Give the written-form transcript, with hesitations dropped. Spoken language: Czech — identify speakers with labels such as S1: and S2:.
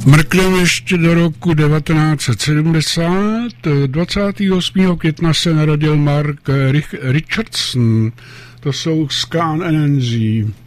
S1: Mrkneme ještě do roku 1970. 28. května se narodil Mark Richardson. To jsou Ska NNZ.